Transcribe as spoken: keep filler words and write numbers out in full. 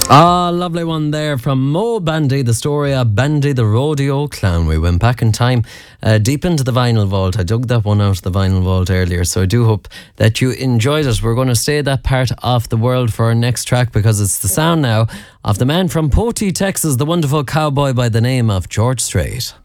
Ah, lovely one there from Mo Bandy, the story of Bandy the Rodeo Clown. We went back in time, uh, deep into the vinyl vault. I dug that one out of the vinyl vault earlier, so I do hope that you enjoyed it. We're going to stay that part of the world for our next track because it's the sound now of the man from Potee, Texas, the wonderful cowboy by the name of George Strait.